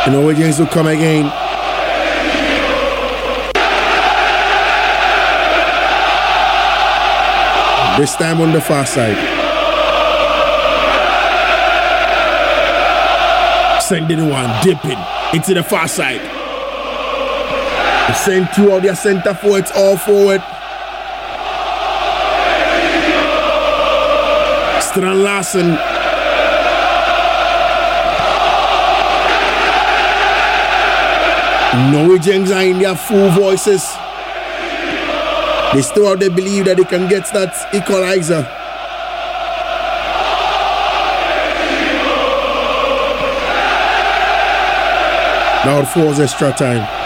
Norway James will come again. This time on the far side. Sending one, dipping into the far side. They send two of their center forwards all forward. Strand Larsen. Norwegians are in their full voices. They still have they believe that they can get that equalizer. Now it falls extra time.